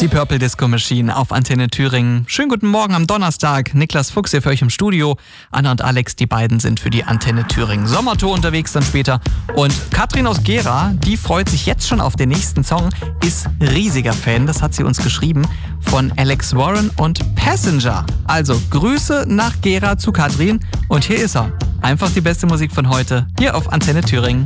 Die Purple Disco Machine auf Antenne Thüringen. Schönen guten Morgen am Donnerstag. Niklas Fuchs hier für euch im Studio. Anna und Alex, die beiden sind für die Antenne Thüringen Sommertour unterwegs dann später. Und Katrin aus Gera, die freut sich jetzt schon auf den nächsten Song, ist riesiger Fan, das hat sie uns geschrieben, von Alex Warren und Passenger. Also Grüße nach Gera zu Katrin und hier ist er. Einfach die beste Musik von heute, hier auf Antenne Thüringen.